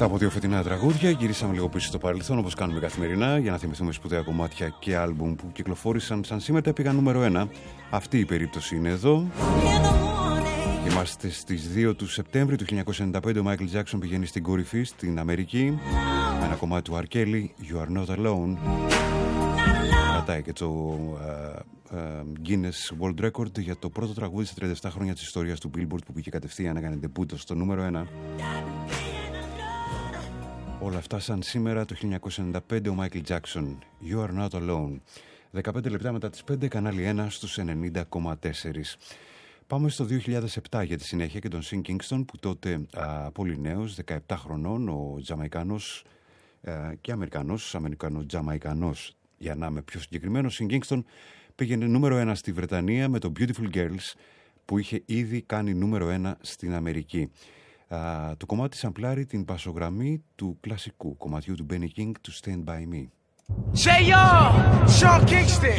Μετά από δύο φετινά τραγούδια, γυρίσαμε λίγο πίσω στο παρελθόν, όπως κάνουμε καθημερινά, για να θυμηθούμε σπουδαία κομμάτια και άλμπουμ που κυκλοφόρησαν σαν σήμερα πήγαν νούμερο 1. Αυτή η περίπτωση είναι εδώ. Είμαστε στις 2 του Σεπτέμβρη του 1995. Ο Μάικλ Τζάκσον πηγαίνει στην κορυφή στην Αμερική με ένα κομμάτι του R. Kelly, You Are Not Alone. Κρατάει και το Guinness World Record για το πρώτο τραγούδι στα 37 χρόνια της ιστορίας του Billboard που πήγε κατευθείαν, έκανε debut στο νούμερο 1. Όλα αυτά σαν σήμερα το 1995. Ο Μάικλ Τζάκσον, You Are Not Alone. 15 λεπτά μετά τις 5, κανάλι 1 στους 90,4. Πάμε στο 2007 για τη συνέχεια και τον Sean Kingston, που τότε πολύ νέος, 17 χρονών, ο Τζαμαϊκάνος και Αμερικανός-Τζαμαϊκανός, για να είμαι πιο συγκεκριμένο, Sean Kingston πήγαινε νούμερο 1 στη Βρετανία με το Beautiful Girls, που είχε ήδη κάνει νούμερο 1 στην Αμερική. Το κομμάτι σαμπλάρει την πασογραμμή του κλασικού κομματιού του Benny King, του Stand By Me. Say yo, Sean Kingston.